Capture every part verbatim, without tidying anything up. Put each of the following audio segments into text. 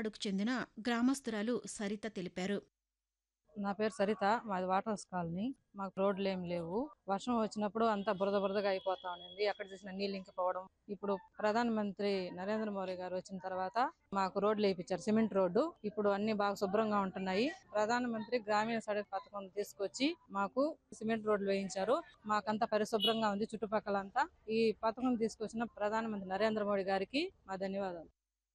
తమిళనాడుకు చెందిన గ్రామస్తురాలు సరిత తెలిపారు. నా పేరు సరిత. మాది వాటర్ హౌస్ కాలనీ. మాకు రోడ్లు ఏం లేవు. వర్షం వచ్చినప్పుడు అంతా బురద బురదగా అయిపోతా ఉండింది. ఎక్కడ చూసినా నీళ్ళు ఇంకిపోవడం. ఇప్పుడు ప్రధానమంత్రి నరేంద్ర మోడీ గారు వచ్చిన తర్వాత మాకు రోడ్లు వేయించారు, సిమెంట్ రోడ్డు. ఇప్పుడు అన్ని బాగా శుభ్రంగా ఉంటున్నాయి. ప్రధానమంత్రి గ్రామీణ సడక్ పథకం తీసుకొచ్చి మాకు సిమెంట్ రోడ్లు వేయించారు. మాకంతా పరిశుభ్రంగా ఉంది చుట్టుపక్కలంతా. ఈ పథకం తీసుకొచ్చిన ప్రధానమంత్రి నరేంద్ర మోడీ గారికి మా ధన్యవాదాలు.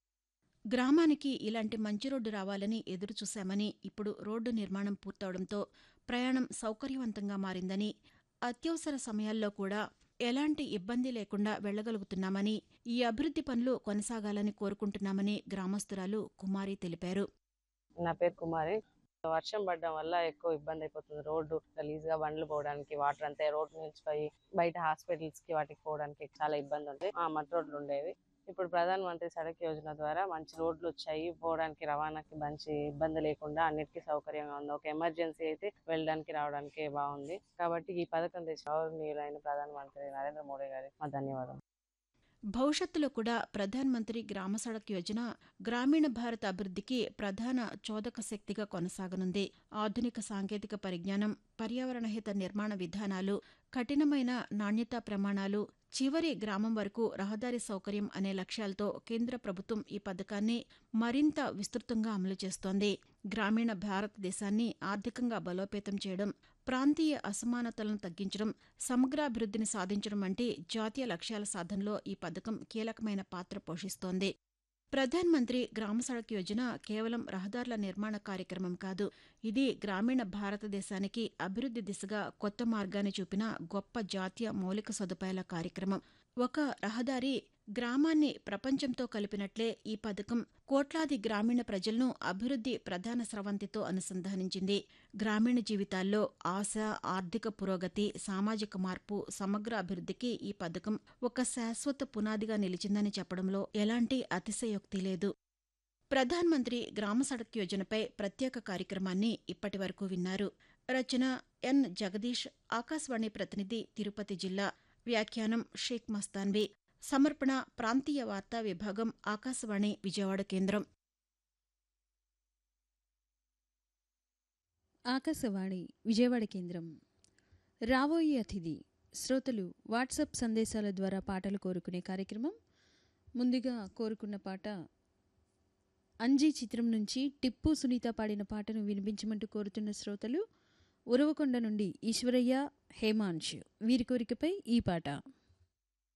గ్రామానికి ఇలాంటి మంచి రోడ్డు రావాలని ఎదురుచూశామని, ఇప్పుడు రోడ్డు నిర్మాణం పూర్తవడంతో ప్రయాణం సౌకర్యవంతంగా మారిందని, అత్యవసర సమయాల్లో కూడా ఎలాంటి ఇబ్బంది లేకుండా వెళ్లగలుగుతున్నామని, ఈ అభివృద్ది పనులు కొనసాగాలని కోరుకుంటున్నామని గ్రామస్తురాలు కుమారి తెలిపారు. నా పేరు కుమారి. వర్షం పడడం వల్ల ఎక్కువ ఇబ్బంది అయిపోతుంది. రోడ్డు గలీజ్ గా బండ్లు పోవడానికి, వాటర్ అంతా రోడ్డు నిలిచిపోయి బయట హాస్పిటల్స్ కి వాటికి పోవడానికి చాలా ఇబ్బంది ఉంది. ఆ మట్టి రోడ్లు ఉండేవి. ఇప్పుడు ప్రధాన మంత్రి సడక్ యోజన ద్వారా మంచి రోడ్లు వచ్చాయి. పోవడానికి రవాణాకి మంచి ఇబ్బంది లేకుండా అన్నిటికీ సౌకర్యంగా ఉంది. ఒక ఎమర్జెన్సీ అయితే వెళ్ళడానికి రావడానికి బాగుంది. కాబట్టి ఈ పథకం తెచ్చిన గౌరవనీయులైన ప్రధానమంత్రి నరేంద్ర మోడీ గారికి మా ధన్యవాదాలు. భవిష్యత్తులో కూడా ప్రధాన్ మంత్రి గ్రామ సడక్ యోజన గ్రామీణ భారత అభివృద్ధికి ప్రధాన చోదక శక్తిగా కొనసాగనుంది. ఆధునిక సాంకేతిక పరిజ్ఞానం, పర్యావరణహిత నిర్మాణ విధానాలు, కఠినమైన నాణ్యతా ప్రమాణాలు, చివరి గ్రామం వరకు రహదారి సౌకర్యం అనే లక్ష్యాలతో కేంద్ర ప్రభుత్వం ఈ పథకాన్ని మరింత విస్తృతంగా అమలు చేస్తోంది. గ్రామీణ భారతదేశాన్ని ఆర్థికంగా బలోపేతం చేయడం, ప్రాంతీయ అసమానతలను తగ్గించడం, సమగ్రాభివృద్ధిని సాధించడం వంటి జాతీయ లక్ష్యాల సాధనలో ఈ పథకం కీలకమైన పాత్ర పోషిస్తోంది. ప్రధాన్ మంత్రి గ్రామ సడక్ యోజన కేవలం రహదారుల నిర్మాణ కార్యక్రమం కాదు. ఇది గ్రామీణ భారతదేశానికి అభివృద్ది దిశగా కొత్త మార్గాన్ని చూపిన గొప్ప జాతీయ మౌలిక సదుపాయాల కార్యక్రమం. ఒక రహదారి గ్రామాన్ని ప్రపంచంతో కలిపినట్లే ఈ పథకం కోట్లాది గ్రామీణ ప్రజలను అభివృద్ది ప్రధాన స్రవంతితో అనుసంధానించింది. గ్రామీణ జీవితాల్లో ఆశ, ఆర్థిక పురోగతి, సామాజిక మార్పు, సమగ్ర అభివృద్ధికి ఈ పథకం ఒక శాశ్వత పునాదిగా నిలిచిందని చెప్పడంలో ఎలాంటి అతిశయోక్తి లేదు. ప్రధాన్ మంత్రి గ్రామ సడక్ యోజనపై ప్రత్యేక కార్యక్రమాన్ని ఇప్పటి వరకు విన్నారు. రచన ఎన్ జగదీష్, ఆకాశవాణి ప్రతినిధి, తిరుపతి జిల్లా. వ్యాఖ్యానం షేక్ మస్తాన్వి. సమర్పణ ప్రాంతీయ వార్తా విభాగం, ఆకాశవాణి విజయవాడ కేంద్రం. ఆకాశవాణి విజయవాడ కేంద్రం. రాబోయే అతిథి శ్రోతలు వాట్సాప్ సందేశాల ద్వారా పాటలు కోరుకునే కార్యక్రమం. ముందుగా కోరుకున్న పాట అంజీ చిత్రం నుంచి టిప్పు సునీత పాడిన పాటను వినిపించమంటూ కోరుతున్న శ్రోతలు ఉరవకొండ నుండి ఈశ్వరయ్య, హేమాంశ్. వీరి కోరికపై ఈ పాట.